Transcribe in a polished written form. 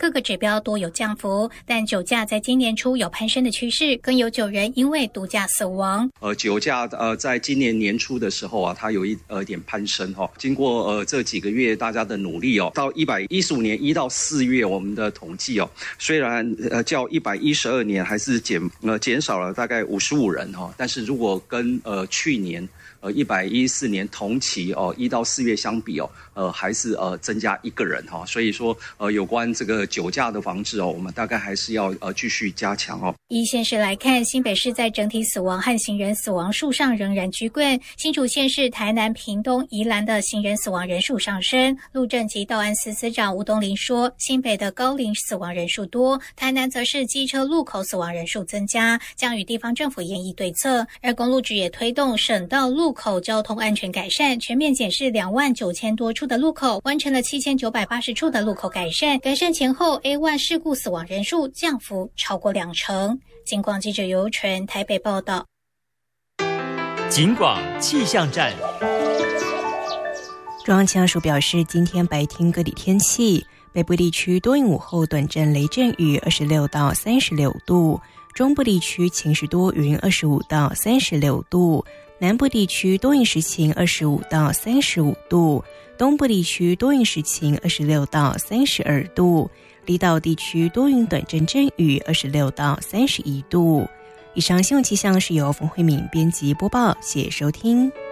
各个指标多有降幅，但酒驾在今年初有攀升的趋势，更有9人因为毒驾死亡。 酒驾在今年年初的时候啊，它有一点攀升哈。经过这几个月大家的努力哦，到115年1到4月我们的统计哦，虽然较112年还是减少了大概55人哈，但是如果跟去年114年同期1到4月相比还是增加1个人哈，所以说有关这个酒驾的防治我们大概还是要继续加强哦。 依县市来看，新北市在整体死亡和行人死亡数上仍然居冠，新竹县市、台南、屏东、宜兰的行人死亡人数上升。路政及道安司司长吴东林说，新北的高龄死亡人数多，台南则是机车路口死亡人数增加，将与地方政府研议对策。而公路局也推动省道路口交通安全改善，全面检视29000多处的路口，完成了7980处的路口改善。改善前后 A1 事故死亡人数降幅超过20%。警广记者尤纯台北报道。 警广气象站。 中央气象署表示，今天白天各地天气，北部地区多云午后短暂雷阵雨26到36度，中部地区晴时多云25到36度，南部地区多云时晴25到35度，东部地区多云时晴26到32度，离岛地区多云短暂阵雨26到31度。以上新闻气象是由冯慧敏编辑播报，谢谢收听。